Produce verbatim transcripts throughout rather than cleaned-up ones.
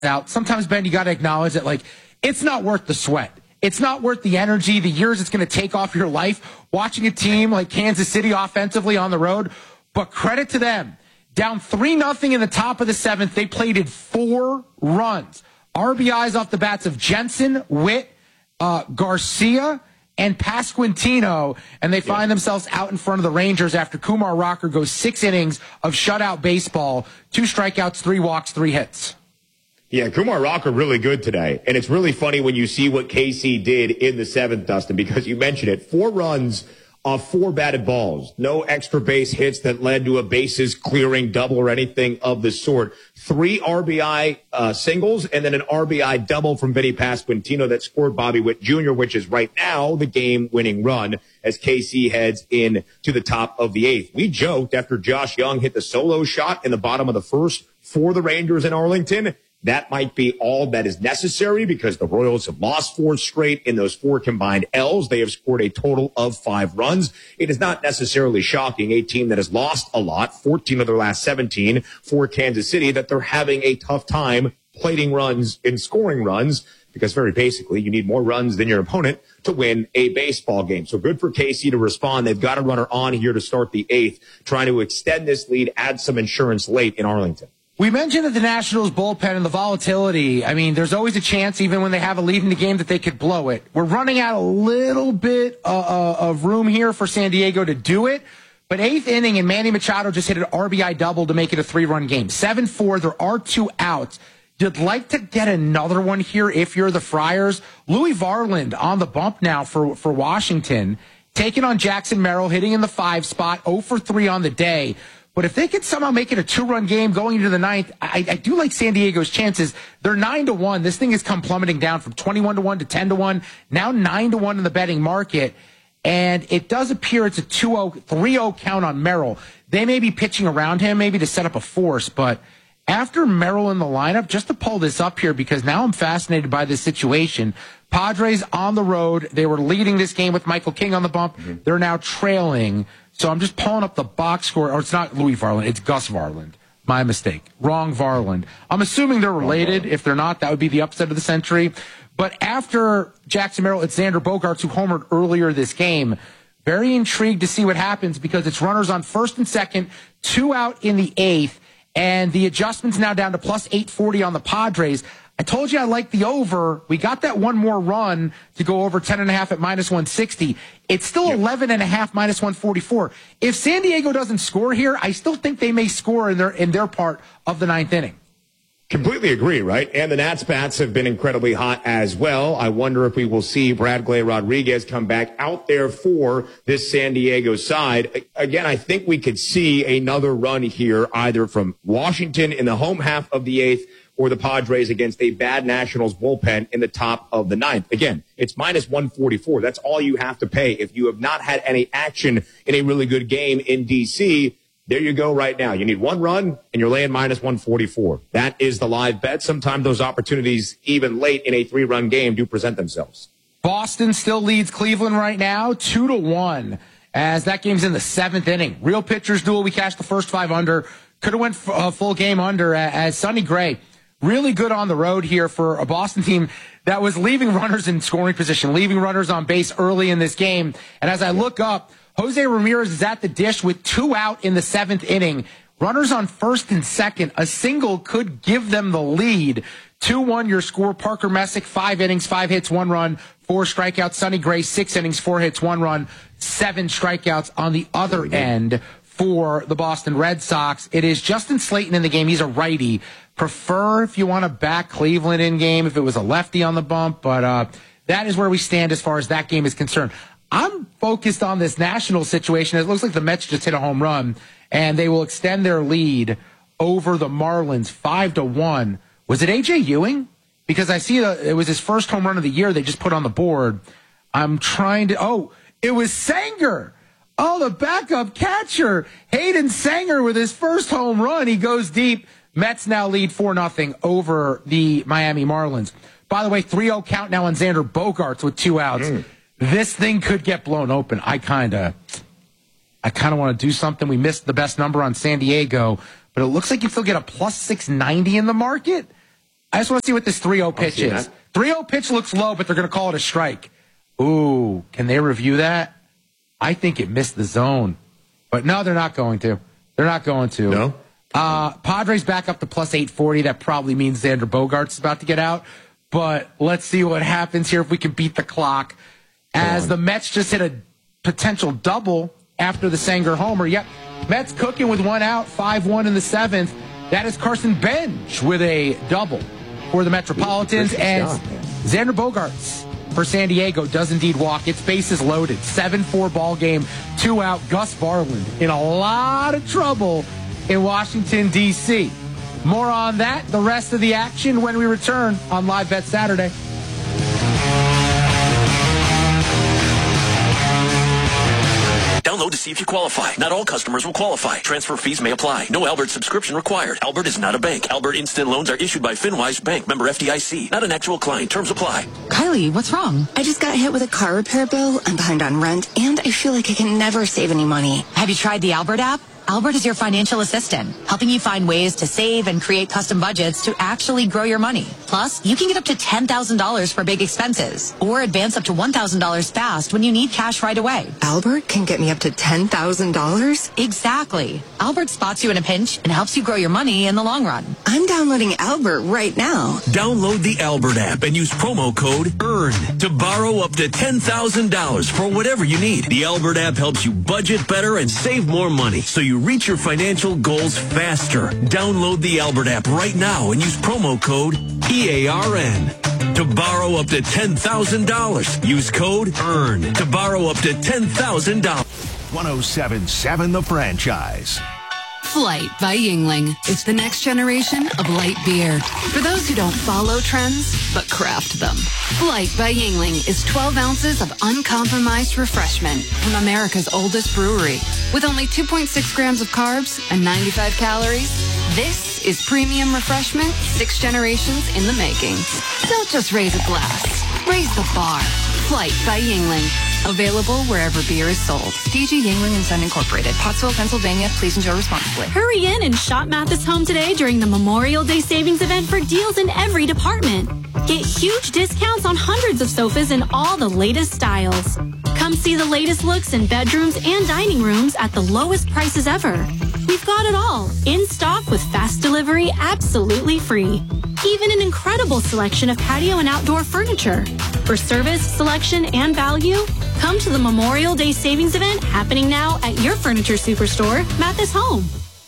out. Sometimes, Ben, you got to acknowledge that, like, it's not worth the sweat. It's not worth the energy, the years it's going to take off your life watching a team like Kansas City offensively on the road. But credit to them. Down three nothing in the top of the seventh, they plated four runs. R B Is off the bats of Jensen, Witt, uh, Garcia, and Pasquantino, and they find yeah. themselves out in front of the Rangers after Kumar Rocker goes six innings of shutout baseball, two strikeouts, three walks, three hits. Yeah, Kumar Rocker really good today. And it's really funny when you see what K C did in the seventh, Dustin, because you mentioned it. Four runs off four batted balls. No extra base hits that led to a bases clearing double or anything of the sort. Three R B I uh, singles and then an R B I double from Vinny Pasquantino that scored Bobby Witt Junior, which is right now the game-winning run as K C heads in to the top of the eighth. We joked after Josh Young hit the solo shot in the bottom of the first for the Rangers in Arlington. That might be all that is necessary because the Royals have lost four straight in those four combined L's. They have scored a total of five runs. It is not necessarily shocking, a team that has lost a lot, fourteen of their last seventeen for Kansas City, that they're having a tough time plating runs and scoring runs because very basically you need more runs than your opponent to win a baseball game. So good for K C to respond. They've got a runner on here to start the eighth, trying to extend this lead, add some insurance late in Arlington. We mentioned that the Nationals bullpen and the volatility. I mean, there's always a chance, even when they have a lead in the game, that they could blow it. We're running out a little bit uh, uh, of room here for San Diego to do it. But eighth inning, and Manny Machado just hit an R B I double to make it a three-run game. seven four, there are two outs. You'd like to get another one here if you're the Friars. Louis Varland on the bump now for, for Washington, taking on Jackson Merrill, hitting in the five spot, oh for three on the day. But if they could somehow make it a two-run game going into the ninth, I, I do like San Diego's chances. They're nine to one. This thing has come plummeting down from twenty-one to one to ten to one, now nine to one in the betting market. And it does appear it's a two oh, three oh count on Merrill. They may be pitching around him maybe to set up a force, but after Merrill in the lineup, just to pull this up here because now I'm fascinated by this situation. Padres on the road. They were leading this game with Michael King on the bump. Mm-hmm. They're now trailing. So I'm just pulling up the box score. Or it's not Louis Varland. It's Gus Varland. My mistake. Wrong Varland. I'm assuming they're related. If they're not, that would be the upset of the century. But after Jackson Merrill, it's Xander Bogaerts who homered earlier this game. Very intrigued to see what happens because it's runners on first and second, two out in the eighth, and the adjustment's now down to plus eight forty on the Padres. I told you I like the over. We got that one more run to go over ten and a half at minus one sixty. It's still yep. eleven and a half minus one forty-four. If San Diego doesn't score here, I still think they may score in their in their part of the ninth inning. Completely agree, right? And the Nats bats have been incredibly hot as well. I wonder if we will see Bradley Rodriguez come back out there for this San Diego side. Again, I think we could see another run here either from Washington in the home half of the eighth or the Padres against a bad Nationals bullpen in the top of the ninth. Again, it's minus one forty-four. That's all you have to pay. If you have not had any action in a really good game in D C, there you go right now. You need one run, and you're laying minus one forty-four. That is the live bet. Sometimes those opportunities, even late in a three-run game, do present themselves. Boston still leads Cleveland right now, two to one, as that game's in the seventh inning. Real pitchers duel. We cashed the first five under. Could have went f- uh, full game under as Sonny Gray. Really good on the road here for a Boston team that was leaving runners in scoring position, leaving runners on base early in this game. And as I look up, Jose Ramirez is at the dish with two out in the seventh inning. Runners on first and second. A single could give them the lead. two one your score. Parker Messick, five innings, five hits, one run, four strikeouts. Sonny Gray, six innings, four hits, one run, seven strikeouts on the other end for the Boston Red Sox. It is Justin Slayton in the game. He's a righty. Prefer if you want to back Cleveland in game if it was a lefty on the bump, but uh, that is where we stand as far as that game is concerned. I'm focused on this national situation. It looks like the Mets just hit a home run, and they will extend their lead over the Marlins five to one. Was it A J Ewing? Because I see the, it was his first home run of the year they just put on the board. I'm trying to, oh, it was Sanger. Oh, the backup catcher, Hayden Sanger with his first home run. He goes deep. Mets now lead four nothing over the Miami Marlins. By the way, three oh count now on Xander Bogaerts with two outs. Mm. This thing could get blown open. I kind of I kind of want to do something. We missed the best number on San Diego, but it looks like you still get a plus six ninety in the market. I just want to see what this three oh pitch is. three oh pitch looks low, but they're going to call it a strike. Ooh, can they review that? I think it missed the zone. But no, they're not going to. They're not going to. No? Uh, Padres back up to plus eight forty. That probably means Xander Bogaerts is about to get out. But let's see what happens here if we can beat the clock. As the Mets just hit a potential double after the Sanger homer. Yep, Mets cooking with one out, five one in the seventh. That is Carson Bench with a double for the Metropolitans. And Xander Bogaerts for San Diego does indeed walk. Its bases loaded. seven four ball game, two out. Gus Varland in a lot of trouble in Washington, D C More on that, the rest of the action when we return on Live Bet Saturday. Download to see if you qualify. Not all customers will qualify. Transfer fees may apply. No Albert subscription required. Albert is not a bank. Albert Instant Loans are issued by FinWise Bank, member F D I C. Not an actual client. Terms apply. Kylie, what's wrong? I just got hit with a car repair bill. I'm behind on rent, and I feel like I can never save any money. Have you tried the Albert app? Albert is your financial assistant, helping you find ways to save and create custom budgets to actually grow your money. Plus, you can get up to ten thousand dollars for big expenses or advance up to one thousand dollars fast when you need cash right away. Albert can get me up to ten thousand dollars? Exactly. Albert spots you in a pinch and helps you grow your money in the long run. I'm downloading Albert right now. Download the Albert app and use promo code EARN to borrow up to ten thousand dollars for whatever you need. The Albert app helps you budget better and save more money so you reach your financial goals faster. Download the Albert app right now and use promo code E A R N to borrow up to ten thousand dollars. Use code EARN to borrow up to ten thousand dollars. one oh seven point seven The Franchise. Flight by Yuengling. It's the next generation of light beer. For those who don't follow trends, but craft them. Flight by Yuengling is twelve ounces of uncompromised refreshment from America's oldest brewery. With only two point six grams of carbs and ninety-five calories, this is premium refreshment six generations in the making. Don't just raise a glass. Raise the bar. Flight by Yuengling. Available wherever beer is sold. D G Yuengling and Son Incorporated. Pottsville, Pennsylvania. Please enjoy responsibly. Hurry in and shop Mathis Home today during the Memorial Day Savings Event for deals in every department. Get huge discounts on hundreds of sofas in all the latest styles. Come see the latest looks in bedrooms and dining rooms at the lowest prices ever. We've got it all in stock with fast delivery absolutely free. Even an incredible selection of patio and outdoor furniture. For service, selection, and value, come to the Memorial Day Savings Event happening now at your furniture superstore, Mathis Home.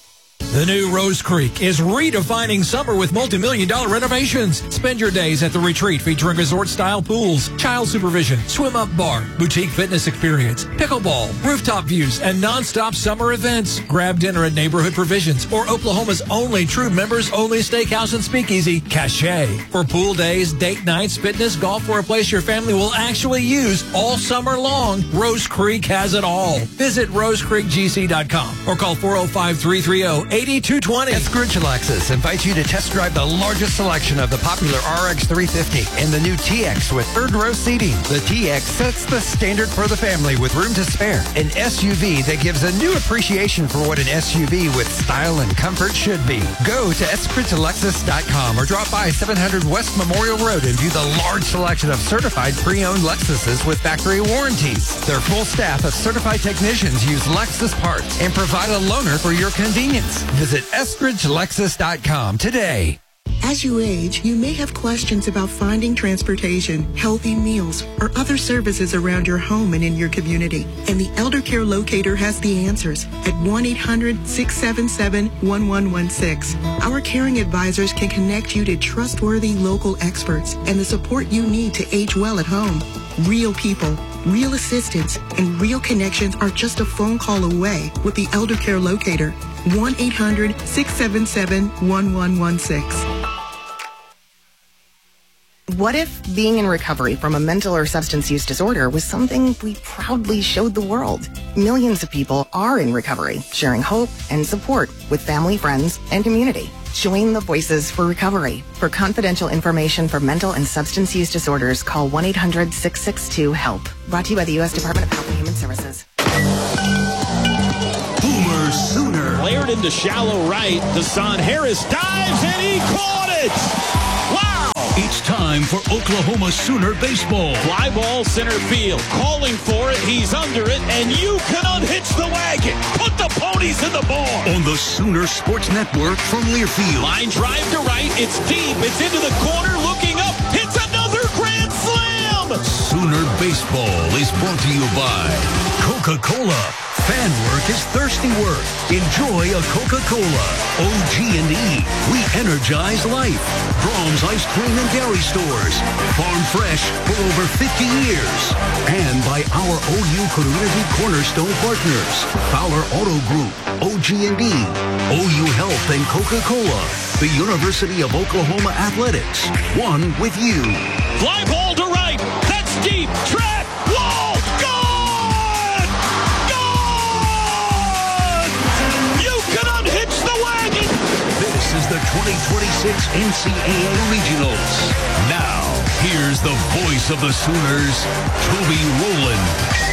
The new Rose Creek is redefining summer with multi-million dollar renovations. Spend your days at the retreat featuring resort-style pools, child supervision, swim-up bar, boutique fitness experience, pickleball, rooftop views, and non-stop summer events. Grab dinner at Neighborhood Provisions or Oklahoma's only true members-only steakhouse and speakeasy, Cache. For pool days, date nights, fitness, golf, or a place your family will actually use all summer long, Rose Creek has it all. Visit rose creek g c dot com or call four oh five, three three oh, eight two two oh. Eskridge Lexus invites you to test drive the largest selection of the popular R X three fifty and the new T X with third row seating. The T X sets the standard for the family with room to spare. An S U V that gives a new appreciation for what an S U V with style and comfort should be. Go to eskridge lexus dot com or drop by seven hundred West Memorial Road and view the large selection of certified pre-owned Lexuses with factory warranties. Their full staff of certified technicians use Lexus parts and provide a loaner for your convenience. Visit eskridge lexus dot com today. As you age, you may have questions about finding transportation, healthy meals, or other services around your home and in your community. And the Elder Care Locator has the answers at one eight hundred, six seven seven, one one one six. Our caring advisors can connect you to trustworthy local experts and the support you need to age well at home. Real people, real assistance, and real connections are just a phone call away with the Elder Care Locator. one eight hundred, six seven seven, one one one six. What if being in recovery from a mental or substance use disorder was something we proudly showed the world? Millions of people are in recovery, sharing hope and support with family, friends, and community. Join the Voices for Recovery. For confidential information for mental and substance use disorders, call one eight hundred, six six two, HELP. Brought to you by the U S Department of Health and Human Services. Boomer Sooner. Layered into shallow right. Deshaun Harris dives and he caught it! time for Oklahoma Sooner baseball. Fly ball center field. Calling for it. He's under it. And you can unhitch the wagon. Put the ponies in the ball. On the Sooner Sports Network from Learfield. Line drive to right. It's deep. It's into the corner. Looking up. It's another grand slam. Sooner baseball is brought to you by Coca-Cola. Fan work is thirsty work. Enjoy a Coca-Cola. O G and E. We energize life. Brahms Ice Cream and Dairy Stores. Farm fresh for over fifty years. And by our O U Community Cornerstone partners. Fowler Auto Group. O G and E. O U Health and Coca-Cola. The University of Oklahoma Athletics. One with you. Fly ball to right. That's deep. Track. Wall. Gone! Gone! You can unhitch the wagon. This is the twenty twenty-six N C double A Regionals. Now, here's the voice of the Sooners, Toby Rowland.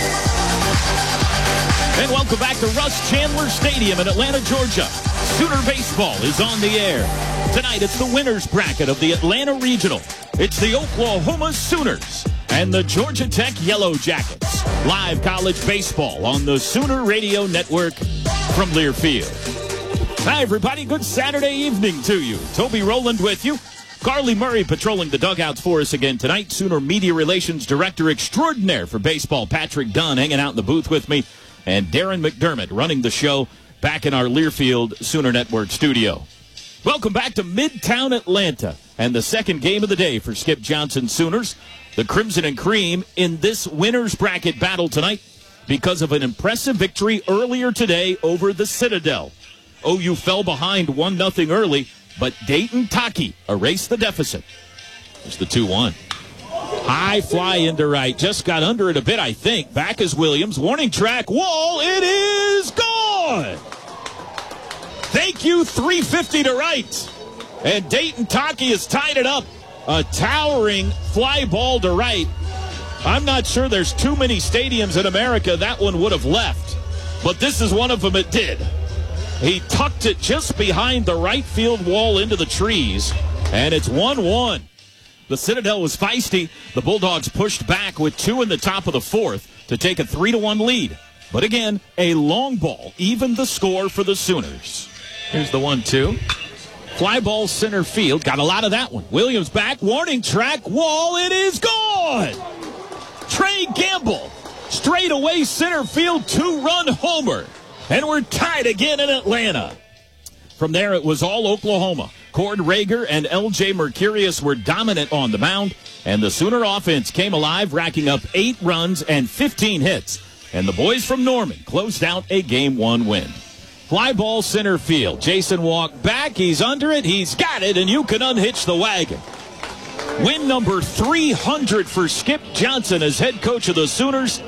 And welcome back to Russ Chandler Stadium in Atlanta, Georgia. Sooner baseball is on the air. Tonight, it's the winner's bracket of the Atlanta Regional. It's the Oklahoma Sooners and the Georgia Tech Yellow Jackets. Live college baseball on the Sooner Radio Network from Learfield. Hi, everybody. Good Saturday evening to you. Toby Rowland with you. Carly Murray patrolling the dugouts for us again tonight. Sooner Media Relations Director Extraordinaire for baseball, Patrick Dunn, hanging out in the booth with me. And Darren McDermott running the show back in our Learfield Sooner Network studio. Welcome back to Midtown Atlanta and the second game of the day for Skip Johnson Sooners. The Crimson and Cream in this winner's bracket battle tonight because of an impressive victory earlier today over the Citadel. O U fell behind one nothing early, but Dayton Taki erased the deficit. There's the two one. High fly into right. Just got under it a bit, I think. Back is Williams. Warning track. Wall. It is gone. Thank you, three fifty to right. And Dayton Taki has tied it up. A towering fly ball to right. I'm not sure there's too many stadiums in America that one would have left. But this is one of them it did. He tucked it just behind the right field wall into the trees. And it's one one. The Citadel was feisty. The Bulldogs pushed back with two in the top of the fourth to take a three to one lead. But again, a long ball evened the score for the Sooners. Here's the one two. Fly ball center field. Got a lot of that one. Williams back. Warning track. Wall. It is gone. Trey Gamble. Straight away center field. Two-run homer. And we're tied again in Atlanta. From there, it was all Oklahoma. Cord Rager and L J Mercurius were dominant on the mound, and the Sooner offense came alive, racking up eight runs and fifteen hits. And the boys from Norman closed out a game one win. Fly ball center field. Jason walked back. He's under it. He's got it, and you can unhitch the wagon. Win number three hundred for Skip Johnson as head coach of the Sooners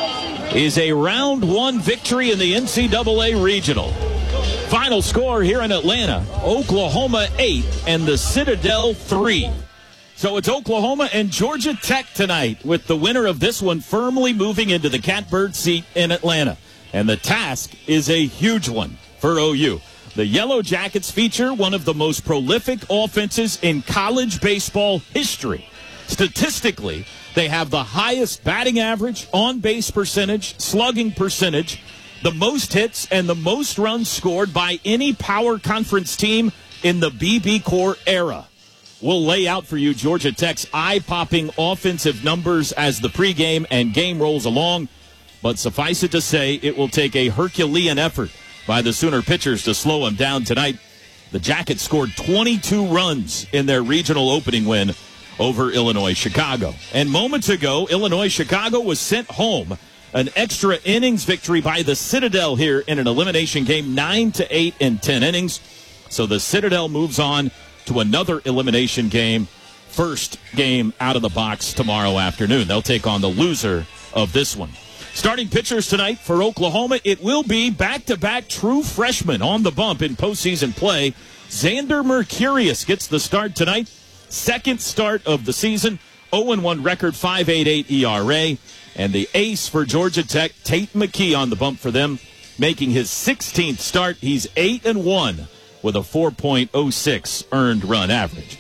is a round one victory in the N C double A Regional. Final score here in Atlanta, Oklahoma eight and the Citadel three. So it's Oklahoma and Georgia Tech tonight, with the winner of this one firmly moving into the catbird seat in Atlanta. And the task is a huge one for O U. The Yellow Jackets feature one of the most prolific offenses in college baseball history. Statistically, they have the highest batting average, on-base percentage, slugging percentage, the most hits, and the most runs scored by any power conference team in the B B Core era. We'll lay out for you Georgia Tech's eye-popping offensive numbers as the pregame and game rolls along. But suffice it to say, it will take a Herculean effort by the Sooner pitchers to slow them down tonight. The Jackets scored twenty-two runs in their regional opening win over Illinois-Chicago. And moments ago, Illinois-Chicago was sent home. An extra innings victory by the Citadel here in an elimination game, nine to eight in ten innings. So the Citadel moves on to another elimination game, first game out of the box tomorrow afternoon. They'll take on the loser of this one. Starting pitchers tonight for Oklahoma, it will be back-to-back true freshmen on the bump in postseason play. Xander Mercurius gets the start tonight. Second start of the season, oh and one record, five point eight eight E R A. And the ace for Georgia Tech, Tate McKee, on the bump for them, making his sixteenth start. He's eight and one with a four point oh six earned run average.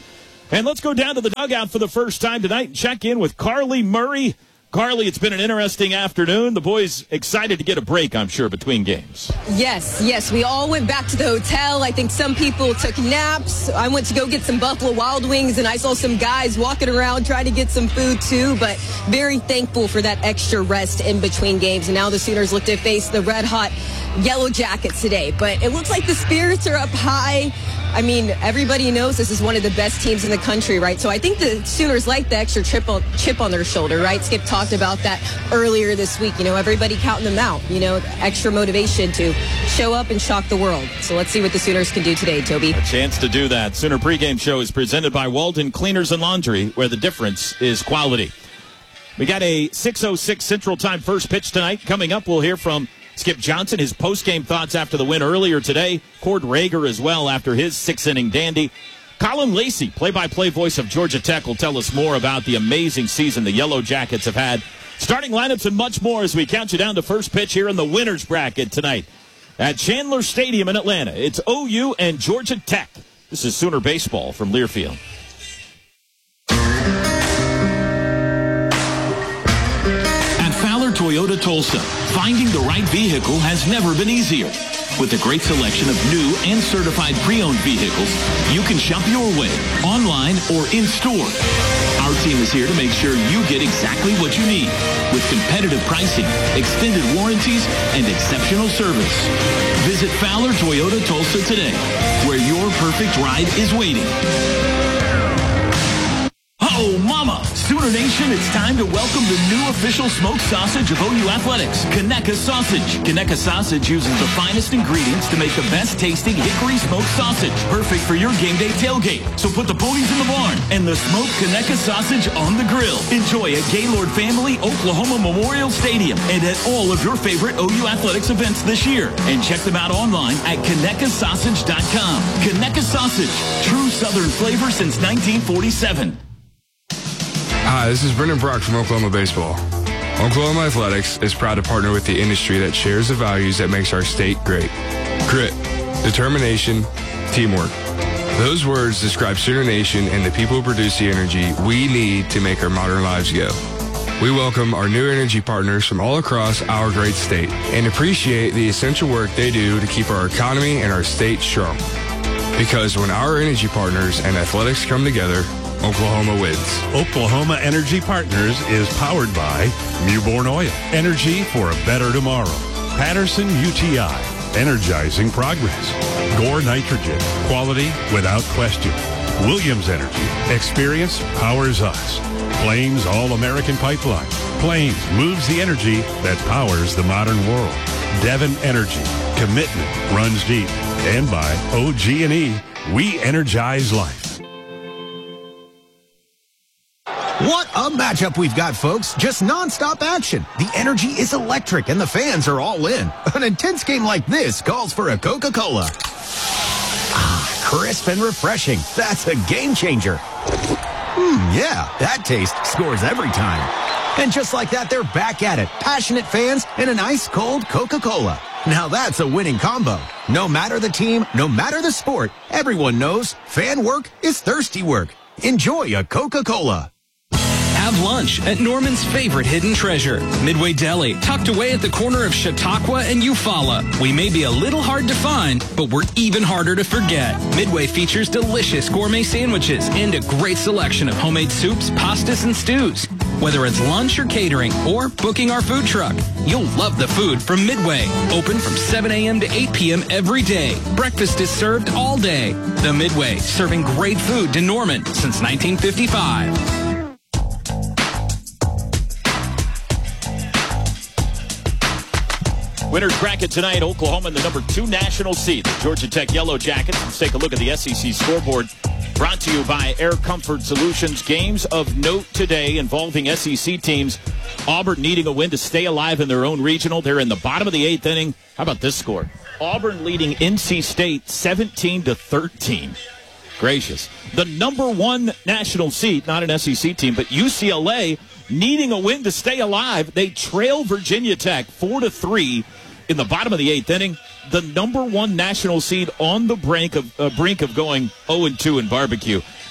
And let's go down to the dugout for the first time tonight and check in with Carly Murray. Carly, it's been an interesting afternoon. The boys excited to get a break, I'm sure, between games. Yes, yes. We all went back to the hotel. I think some people took naps. I went to go get some Buffalo Wild Wings, and I saw some guys walking around trying to get some food, too. But very thankful for that extra rest in between games. And now the Sooners look to face the red-hot Yellow Jackets today. But it looks like the spirits are up high. I mean, everybody knows this is one of the best teams in the country, right? So I think the Sooners like the extra chip on, chip on their shoulder, right? Skip talked about that earlier this week. You know, everybody counting them out, you know, extra motivation to show up and shock the world. So let's see what the Sooners can do today, Toby. A chance to do that. Sooner pregame show is presented by Walden Cleaners and Laundry, where the difference is quality. We got a six oh six Central Time first pitch tonight. Coming up, we'll hear from Skip Johnson, his post-game thoughts after the win earlier today. Cord Rager as well after his six-inning dandy. Colin Lacey, play-by-play voice of Georgia Tech, will tell us more about the amazing season the Yellow Jackets have had. Starting lineups and much more as we count you down to first pitch here in the winner's bracket tonight at Chandler Stadium in Atlanta. It's O U and Georgia Tech. This is Sooner Baseball from Learfield. Toyota Tulsa. Finding the right vehicle has never been easier. With a great selection of new and certified pre-owned vehicles, you can shop your way, online or in-store. Our team is here to make sure you get exactly what you need, with competitive pricing, extended warranties, and exceptional service. Visit Fowler Toyota Tulsa today, where your perfect ride is waiting. Oh, mama! Sooner Nation, it's time to welcome the new official smoked sausage of O U Athletics, Conecuh Sausage. Conecuh Sausage uses the finest ingredients to make the best tasting hickory smoked sausage, perfect for your game day tailgate. So put the ponies in the barn and the smoked Conecuh Sausage on the grill. Enjoy at Gaylord Family Oklahoma Memorial Stadium and at all of your favorite O U Athletics events this year. And check them out online at Conecuh Sausage dot com. Conecuh Sausage, true Southern flavor since nineteen forty-seven. Hi, this is Brendan Brock from Oklahoma Baseball. Oklahoma Athletics is proud to partner with the industry that shares the values that makes our state great. Grit, determination, teamwork. Those words describe Sooner Nation and the people who produce the energy we need to make our modern lives go. We welcome our new energy partners from all across our great state and appreciate the essential work they do to keep our economy and our state strong. Because when our energy partners and athletics come together, Oklahoma wins. Oklahoma Energy Partners is powered by Mewborn Oil, energy for a better tomorrow. Patterson U T I, energizing progress. Gore Nitrogen, quality without question. Williams Energy, experience powers us. Plains All-American Pipeline. Plains moves the energy that powers the modern world. Devon Energy, commitment runs deep. And by O G and E, we energize life. What a matchup we've got, folks. Just nonstop action. The energy is electric and the fans are all in. An intense game like this calls for a Coca-Cola. Ah, crisp and refreshing. That's a game changer. Hmm, yeah, that taste scores every time. And just like that, they're back at it. Passionate fans and an ice-cold Coca-Cola. Now that's a winning combo. No matter the team, no matter the sport, everyone knows fan work is thirsty work. Enjoy a Coca-Cola. Have lunch at Norman's favorite hidden treasure, Midway Deli, tucked away at the corner of Chautauqua and Eufaula. We may be a little hard to find, but we're even harder to forget. Midway features delicious gourmet sandwiches and a great selection of homemade soups, pastas, and stews. Whether it's lunch or catering or booking our food truck, you'll love the food from Midway. Open from seven a.m. to eight p.m. every day. Breakfast is served all day. The Midway, serving great food to Norman since nineteen fifty-five. Winners bracket tonight, Oklahoma in the number two national seed, the Georgia Tech Yellow Jackets. Let's take a look at the S E C scoreboard. Brought to you by Air Comfort Solutions. Games of note today involving S E C teams. Auburn needing a win to stay alive in their own regional. They're in the bottom of the eighth inning. How about this score? Auburn leading N C State seventeen to thirteen. Gracious. The number one national seed, not an S E C team, but U C L A needing a win to stay alive. They trail Virginia Tech four to three in the bottom of the eighth inning. The number one national seed on the brink of uh, brink of going oh and two in barbecue.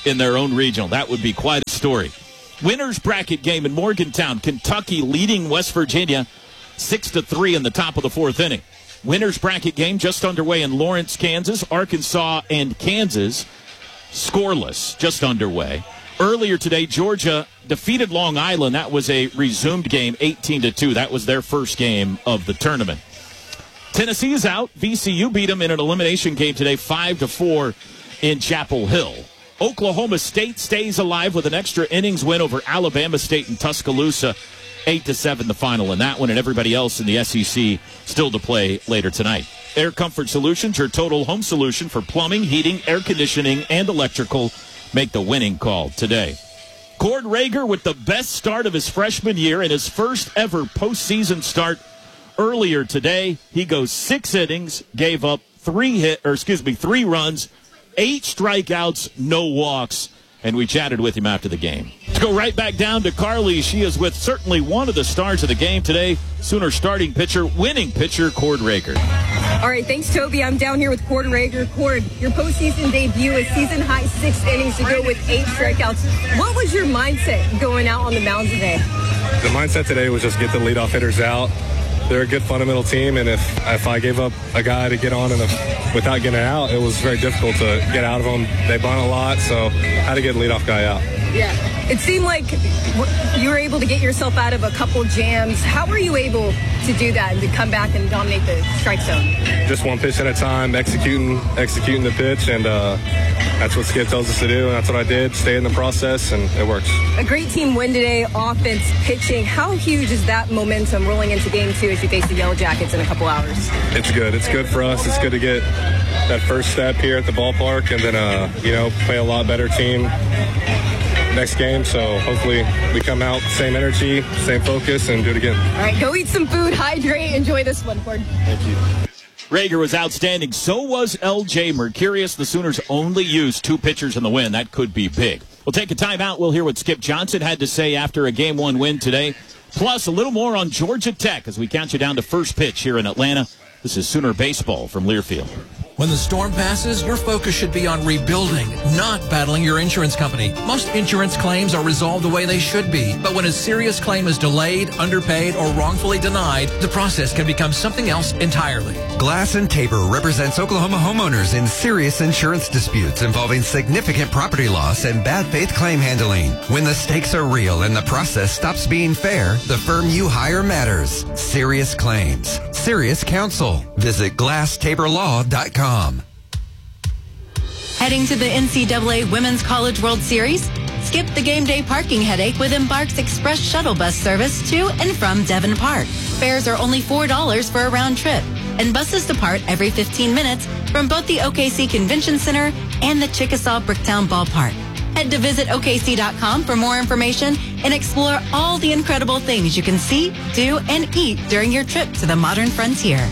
in their own regional. That would be quite a story. Winners bracket game in Morgantown. Kentucky leading West Virginia six to three in the top of the fourth inning. Winners bracket game just underway in Lawrence, Kansas. Arkansas and Kansas scoreless, just underway. Earlier today, Georgia defeated Long Island. That was a resumed game, eighteen to two. That was their first game of the tournament. Tennessee is out. V C U beat them in an elimination game today, five to four in Chapel Hill. Oklahoma State stays alive with an extra innings win over Alabama State in Tuscaloosa, eight to seven the final in that one, and everybody else in the S E C still to play later tonight. Air Comfort Solutions, your total home solution for plumbing, heating, air conditioning, and electrical. Make the winning call today. Cord Rager with the best start of his freshman year and his first ever postseason start earlier today. He goes six innings, gave up three hit, or excuse me, three runs, eight strikeouts, no walks, and we chatted with him after the game. Let's go right back down to Carly. She is with certainly one of the stars of the game today, Sooner starting pitcher, winning pitcher, Cord Rager. All right, thanks, Toby. I'm down here with Cord Rager. Cord, your postseason debut is season-high six innings to go with eight strikeouts. What was your mindset going out on the mound today? The mindset today was just get the leadoff hitters out. They're a good fundamental team, and if if I gave up a guy to get on in a, without getting out, it was very difficult to get out of them. They bunt a lot, so I had to get a leadoff guy out. Yeah. It seemed like you were able to get yourself out of a couple jams. How were you able to do that and to come back and dominate the strike zone? Just one pitch at a time, executing executing the pitch, and uh, that's what Skip tells us to do, and that's what I did. Stay in the process, and it works. A great team win today, offense, pitching. How huge is that momentum rolling into game two as you face the Yellow Jackets in a couple hours? It's good. It's good for us. It's good to get that first step here at the ballpark, and then, uh, you know, play a lot better team next game. So hopefully we come out same energy, same focus, and do it again. All right, go eat some food, hydrate, enjoy this one, Cord. Thank you. Rager was outstanding. So was L J Mercurius. The Sooners only used two pitchers in the win. That could be big. We'll take a timeout. We'll hear what Skip Johnson had to say after a game one win today. Plus a little more on Georgia Tech as we count you down to first pitch here in Atlanta. This is Sooner Baseball from Learfield. When the storm passes, your focus should be on rebuilding, not battling your insurance company. Most insurance claims are resolved the way they should be, but when a serious claim is delayed, underpaid, or wrongfully denied, the process can become something else entirely. Glass and Tabor represents Oklahoma homeowners in serious insurance disputes involving significant property loss and bad faith claim handling. When the stakes are real and the process stops being fair, the firm you hire matters. Serious claims. Serious counsel. Visit glass tabor law dot com. Heading to the N C double A Women's College World Series? Skip the game day parking headache with Embark's Express Shuttle Bus service to and from Devon Park. Fares are only four dollars for a round trip, and buses depart every fifteen minutes from both the O K C Convention Center and the Chickasaw Bricktown Ballpark. Head to visit O K C dot com for more information and explore all the incredible things you can see, do, and eat during your trip to the modern frontier.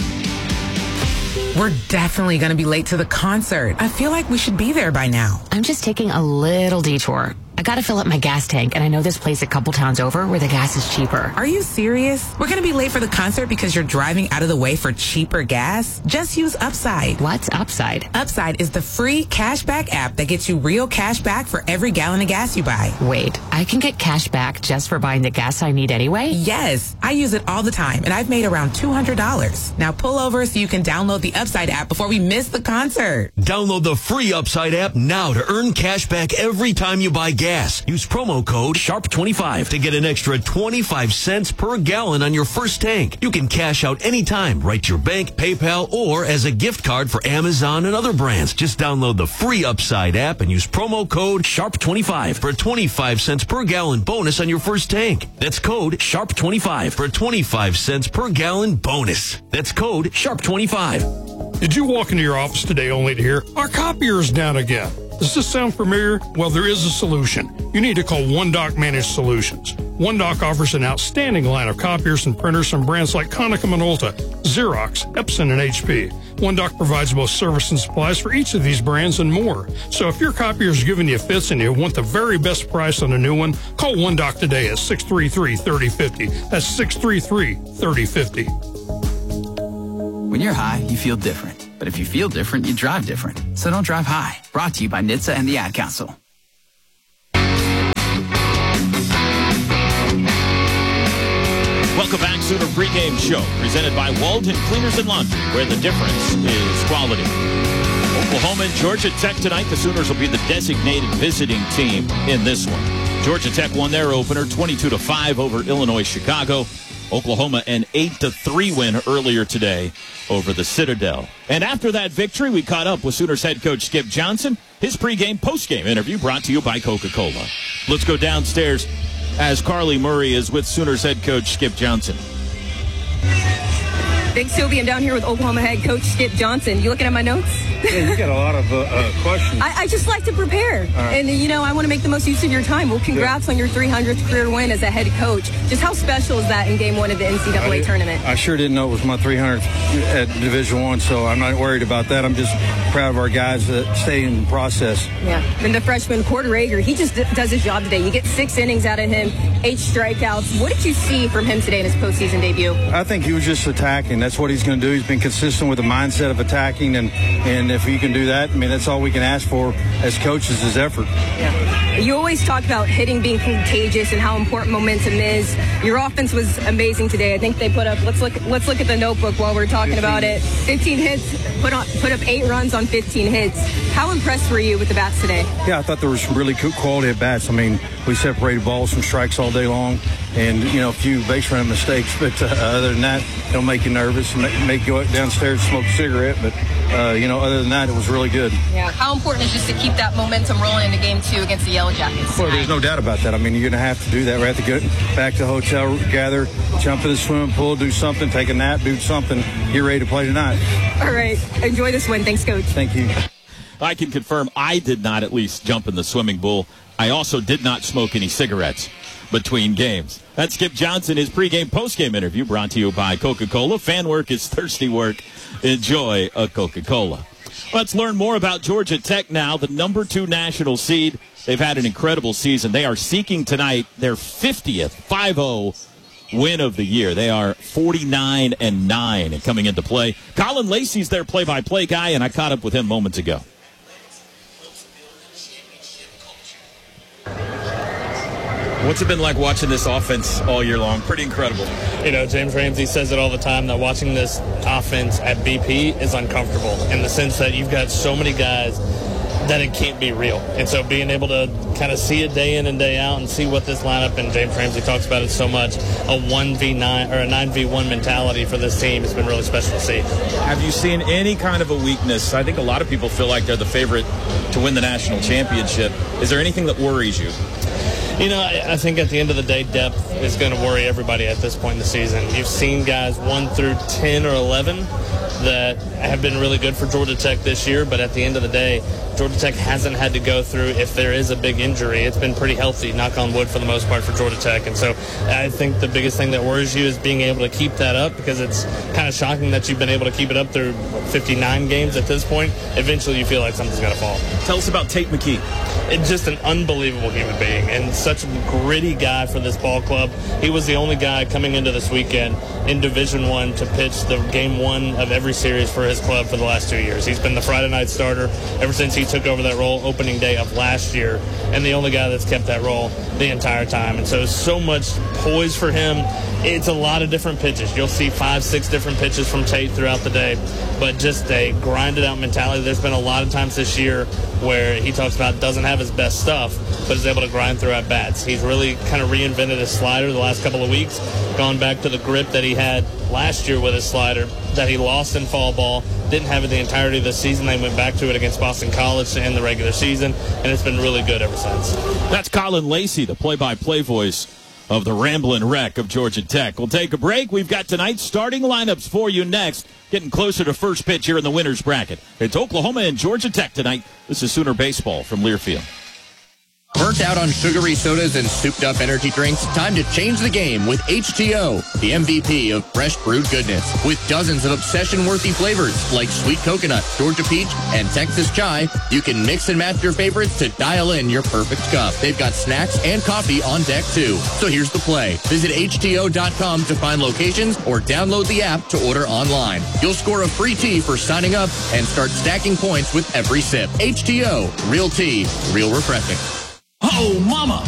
We're definitely going to be late to the concert. I feel like we should be there by now. I'm just taking a little detour. I gotta fill up my gas tank, and I know this place a couple towns over where the gas is cheaper. Are you serious? We're gonna be late for the concert because you're driving out of the way for cheaper gas? Just use Upside. What's Upside? Upside is the free cashback app that gets you real cash back for every gallon of gas you buy. Wait, I can get cash back just for buying the gas I need anyway? Yes, I use it all the time, and I've made around two hundred dollars. Now pull over so you can download the Upside app before we miss the concert. Download the free Upside app now to earn cash back every time you buy gas. Use promo code sharp twenty-five to get an extra twenty-five cents per gallon on your first tank. You can cash out anytime, right to your bank, PayPal, or as a gift card for Amazon and other brands. Just download the free Upside app and use promo code sharp twenty-five for a twenty-five cents per gallon bonus on your first tank. That's code sharp twenty-five for a twenty-five cents per gallon bonus. That's code sharp twenty-five. Did you walk into your office today only to hear, our copier is down again? Does this sound familiar? Well, there is a solution. You need to call OneDoc Managed Solutions. OneDoc offers an outstanding line of copiers and printers from brands like Konica Minolta, Xerox, Epson, and H P. OneDoc provides both service and supplies for each of these brands and more. So if your copier is giving you fits and you want the very best price on a new one, call OneDoc today at six three three, three oh five oh. That's six three three, three oh five oh. When you're high, you feel different. But if you feel different, you drive different. So don't drive high. Brought to you by N H T S A and the Ad Council. Sooner pregame show presented by Walden Cleaners and Laundry, where the difference is quality. Oklahoma and Georgia Tech tonight. The Sooners will be the designated visiting team in this one. Georgia Tech won their opener twenty-two to five over Illinois Chicago. Oklahoma an eight to three win earlier today over the Citadel. And after that victory, we caught up with Sooners head coach Skip Johnson. His pregame, postgame interview brought to you by Coca-Cola. Let's go downstairs as Carly Murray is with Sooners head coach Skip Johnson. Thanks, Toby. I'm down here with Oklahoma head coach Skip Johnson. You looking at my notes? Yeah, you got a lot of uh, uh, questions. I, I just like to prepare. Right. And, you know, I want to make the most use of your time. Well, congrats yeah. on your three hundredth career win as a head coach. Just how special is that in game one of the N C double A I tournament? I sure didn't know it was my three hundredth at Division One, so I'm not worried about that. I'm just proud of our guys that stay in the process. Yeah. And the freshman, Porter Rager, he just d- does his job today. You get six innings out of him, eight strikeouts. What did you see from him today in his postseason debut? I think he was just attacking. That's what he's going to do. He's been consistent with the mindset of attacking, and, and if he can do that, I mean, that's all we can ask for as coaches is effort. Yeah. You always talk about hitting being contagious and how important momentum is. Your offense was amazing today. I think they put up, let's look let's look at the notebook while we're talking about it. fifteen hits, put on put up eight runs on fifteen hits. How impressed were you with the bats today? Yeah, I thought there was some really good quality at bats. I mean, we separated balls from strikes all day long, and, you know, a few base running mistakes, but uh, other than that, it'll make you nervous, make, make you go downstairs and smoke a cigarette, but, uh, you know, other than that, it was really good. Yeah. How important is just to keep that momentum rolling into game two against the Yellow Jackets? Well, there's no doubt about that. I mean, you're going to have to do that. We have to go back to the hotel, gather, jump in the swimming pool, do something, take a nap, do something, get ready to play tonight. All right. Enjoy this win. Thanks, Coach. Thank you. I can confirm I did not at least jump in the swimming pool. I also did not smoke any cigarettes between games. That's Skip Johnson, his pregame, postgame interview brought to you by Coca-Cola. Fan work is thirsty work. Enjoy a Coca-Cola. Let's learn more about Georgia Tech now, the number two national seed. They've had an incredible season. They are seeking tonight their fiftieth five oh win of the year. They are forty-nine and nine and coming into play. Colin Lacey's their play-by-play guy, and I caught up with him moments ago. What's it been like watching this offense all year long? Pretty incredible. You know, James Ramsey says it all the time that watching this offense at B P is uncomfortable in the sense that you've got so many guys that it can't be real. And so being able to kind of see it day in and day out and see what this lineup, and James Ramsey talks about it so much, a one v nine or a nine v one mentality for this team has been really special to see. Have you seen any kind of a weakness? I think a lot of people feel like they're the favorite to win the national championship. Is there anything that worries you? You know, I think at the end of the day, depth is going to worry everybody at this point in the season. You've seen guys one through ten or eleven that have been really good for Georgia Tech this year, but at the end of the day, Georgia Tech hasn't had to go through, if there is a big injury, it's been pretty healthy, knock on wood, for the most part for Georgia Tech. And so I think the biggest thing that worries you is being able to keep that up, because it's kind of shocking that you've been able to keep it up through fifty-nine games at this point. Eventually you feel like something's going to fall. Tell us about Tate McKee. It's just an unbelievable human being and such a gritty guy for this ball club. He was the only guy coming into this weekend in Division One to pitch the game one of every series for his club for the last two years. He's been the Friday night starter ever since he took over that role opening day of last year, and the only guy that's kept that role the entire time. And so so much poise for him. It's a lot of different pitches. You'll see five, six different pitches from Tate throughout the day, but just a grinded out mentality. There's been a lot of times this year where he talks about doesn't have his best stuff, but is able to grind through at bats. He's really kind of reinvented his slider the last couple of weeks, gone back to the grip that he had last year with his slider that he lost in fall ball, didn't have it the entirety of the season. They went back to it against Boston College to end the regular season, and it's been really good ever since. That's Colin Lacey, the play-by-play voice of the Ramblin' Wreck of Georgia Tech. We'll take a break. We've got tonight's starting lineups for you next. Getting closer to first pitch here in the winner's bracket. It's Oklahoma and Georgia Tech tonight. This is Sooner Baseball from Learfield. Burnt out on sugary sodas and souped-up energy drinks? Time to change the game with H T O, the M V P of fresh brewed goodness. With dozens of obsession-worthy flavors like sweet coconut, Georgia peach, and Texas chai, you can mix and match your favorites to dial in your perfect cup. They've got snacks and coffee on deck, too. So here's the play. Visit H T O dot com to find locations or download the app to order online. You'll score a free tea for signing up and start stacking points with every sip. H T O, real tea, real refreshing. Oh, mama! Sooners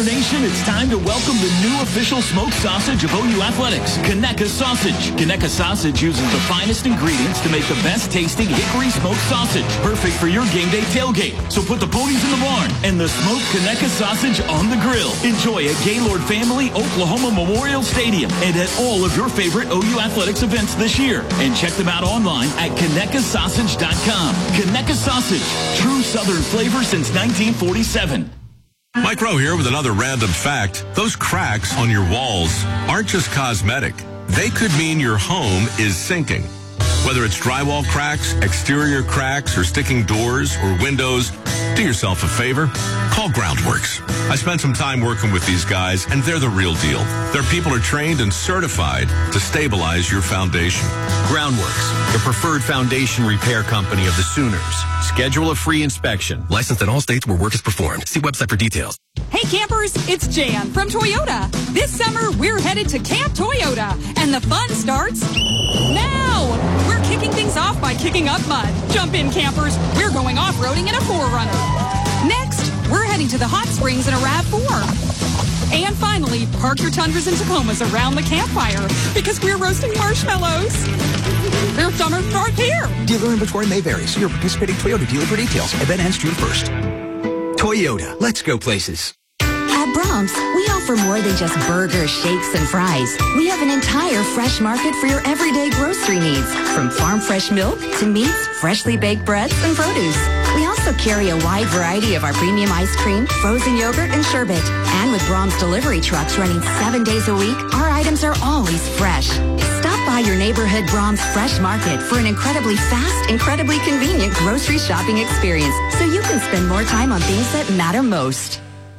Nation, it's time to welcome the new official smoked sausage of O U Athletics, Conecuh Sausage. Conecuh Sausage uses the finest ingredients to make the best tasting hickory smoked sausage, perfect for your game day tailgate. So put the ponies in the barn and the smoked Conecuh Sausage on the grill. Enjoy at Gaylord Family Oklahoma Memorial Stadium and at all of your favorite O U Athletics events this year. And check them out online at Conecuh Sausage dot com. Conecuh Sausage, true Southern flavor since nineteen forty-seven. Mike Rowe here with another random fact. Those cracks on your walls aren't just cosmetic. They could mean your home is sinking. Whether it's drywall cracks, exterior cracks, or sticking doors or windows, do yourself a favor. Call Groundworks. I spent some time working with these guys, and they're the real deal. Their people are trained and certified to stabilize your foundation. Groundworks, the preferred foundation repair company of the Sooners. Schedule a free inspection. Licensed in all states where work is performed. See website for details. Hey campers, it's Jan from Toyota. This summer, we're headed to Camp Toyota, and the fun starts now. We're kicking things off by kicking up mud. Jump in, campers. We're going off-roading in a four runner. Next, we're heading to the hot springs in a RAV four. And finally, park your Tundras and Tacomas around the campfire because we're roasting marshmallows. Their summer starts here. Dealer inventory may vary. See your participating Toyota dealer for details. Event ends June first. Toyota. Let's go places. At Brahms, we offer more than just burgers, shakes, and fries. We have an entire fresh market for your everyday grocery needs, from farm fresh milk to meats, freshly baked breads, and produce. We also carry a wide variety of our premium ice cream, frozen yogurt, and sherbet. And with Brahms delivery trucks running seven days a week, our items are always fresh. Stop by your neighborhood Brahms Fresh Market for an incredibly fast, incredibly convenient grocery shopping experience so you can spend more time on things that matter most.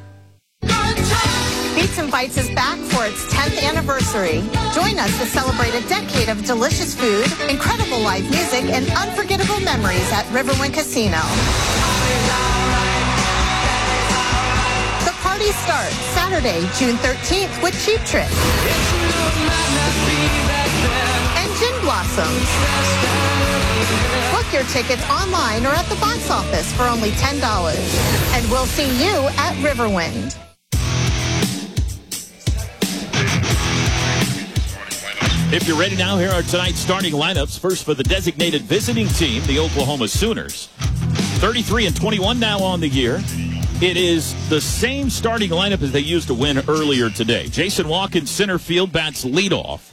Beats and Bites is back for its tenth anniversary. Join us to celebrate a decade of delicious food, incredible live music, and unforgettable memories at Riverwind Casino. The party starts Saturday, June thirteenth with Cheap Trick and Gin Blossoms. Book your tickets online or at the box office for only ten dollars. And we'll see you at Riverwind. If you're ready now, here are tonight's starting lineups. First for the designated visiting team, the Oklahoma Sooners. thirty-three and twenty-one now on the year. It is the same starting lineup as they used to win earlier today. Jason Watkins, center field, bats leadoff.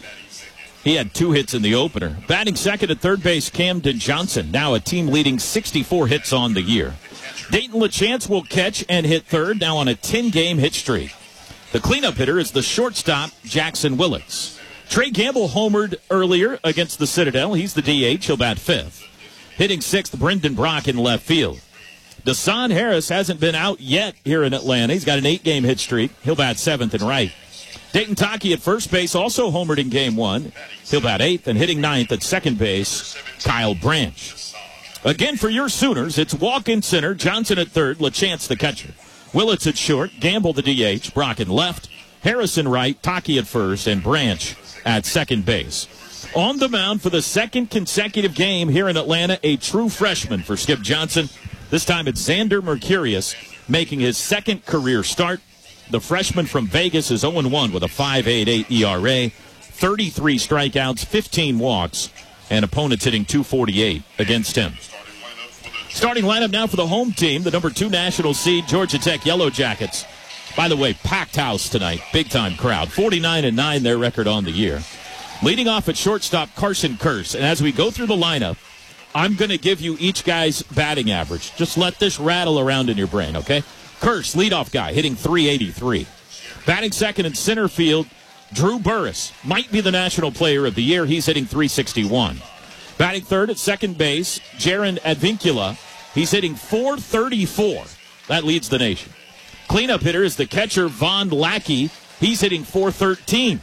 He had two hits in the opener. Batting second at third base, Camden Johnson, now a team-leading sixty-four hits on the year. Dayton LaChance will catch and hit third, now on a ten-game hit streak. The cleanup hitter is the shortstop, Jackson Willits. Trey Gamble homered earlier against the Citadel. He's the D H. He'll bat fifth. Hitting sixth, Brendan Brock in left field. Deshaun Harris hasn't been out yet here in Atlanta. He's got an eight-game hit streak. He'll bat seventh and right. Dayton Taki at first base also homered in game one. He'll bat eighth, and hitting ninth at second base, Kyle Branch. Again for your Sooners, it's walk-in center, Johnson at third, LaChance the catcher. Willits at short, Gamble the D H, Brock in left, Harrison right, Taki at first, and Branch at second base. On the mound for the second consecutive game here in Atlanta, a true freshman for Skip Johnson. This time it's Xander Mercurius making his second career start. The freshman from Vegas is oh and one with a five point eight eight E R A, thirty-three strikeouts, fifteen walks, and opponents hitting two forty-eight against him. Starting lineup now for the home team, the number two national seed, Georgia Tech Yellow Jackets. By the way, packed house tonight, big-time crowd. forty-nine and nine, their record on the year. Leading off at shortstop, Carson Curse. And as we go through the lineup, I'm going to give you each guy's batting average. Just let this rattle around in your brain, okay? Curse, leadoff guy, hitting three eighty-three. Batting second in center field, Drew Burris. Might be the National Player of the Year. He's hitting three sixty-one. Batting third at second base, Jaron Advincula. He's hitting four thirty-four. That leads the nation. Cleanup hitter is the catcher, Von Lackey. He's hitting four thirteen.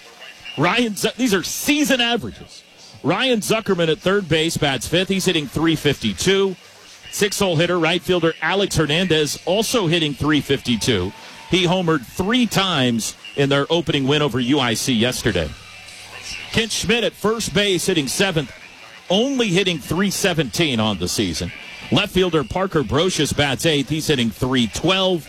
Ryan, Z- these are season averages. Ryan Zuckerman at third base, bats fifth. He's hitting three fifty-two. Six-hole hitter, right fielder Alex Hernandez, also hitting three fifty-two. He homered three times in their opening win over U I C yesterday. Kent Schmidt at first base, hitting seventh, only hitting three seventeen on the season. Left fielder Parker Brocious bats eighth. He's hitting three twelve.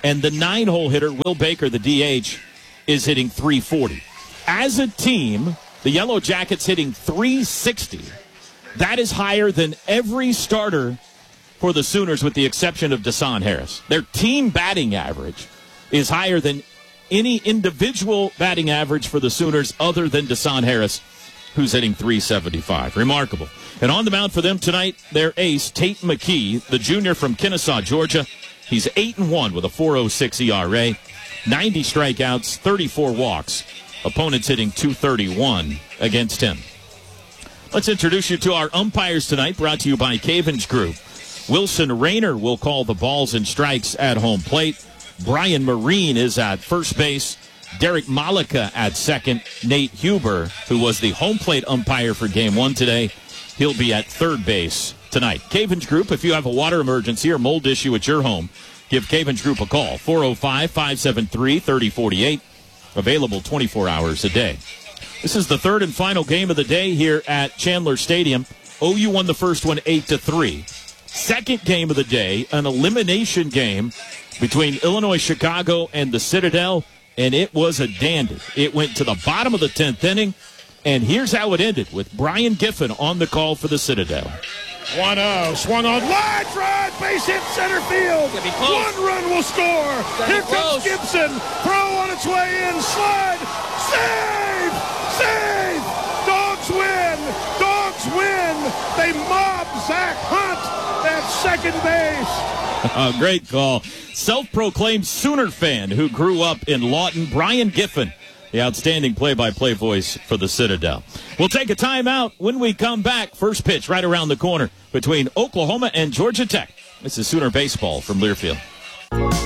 And the nine-hole hitter, Will Baker, the D H, is hitting three forty. As a team, the Yellow Jackets hitting three sixty. That is higher than every starter for the Sooners with the exception of Desan Harris. Their team batting average is higher than any individual batting average for the Sooners other than Desan Harris, who's hitting three seventy-five. Remarkable. And on the mound for them tonight, their ace, Tate McKee, the junior from Kennesaw, Georgia. He's eight and one with a four oh six E R A, ninety strikeouts, thirty-four walks. Opponents hitting two thirty-one against him. Let's introduce you to our umpires tonight, brought to you by Cavens Group. Wilson Rayner will call the balls and strikes at home plate. Brian Marine is at first base. Derek Malika at second. Nate Huber, who was the home plate umpire for game one today, he'll be at third base tonight. Cavens Group, if you have a water emergency or mold issue at your home, give Cavens Group a call. four oh five, five seven three, three oh four eight. Available twenty-four hours a day. This is the third and final game of the day here at Chandler Stadium. O U won the first one eight to three. Second game of the day, an elimination game between Illinois Chicago and the Citadel, and it was a dandy. It went to the bottom of the tenth inning, and here's how it ended with Brian Giffen on the call for the Citadel. one oh, swung on, line drive, base hit center field. One run will score. Here comes Gibson. Throw on its way in, slide, save, save. Dogs win, dogs win. They mob Zach Hunt at second base. Oh, great call. Self-proclaimed Sooner fan who grew up in Lawton, Brian Giffen, the outstanding play-by-play voice for the Citadel. We'll take a timeout. When we come back, first pitch right around the corner between Oklahoma and Georgia Tech. This is Sooner Baseball from Learfield.